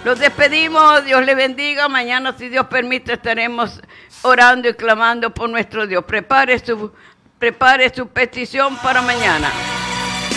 Los despedimos, Dios le bendiga. Mañana, si Dios permite, estaremos orando y clamando por nuestro Dios. Prepare su petición para mañana.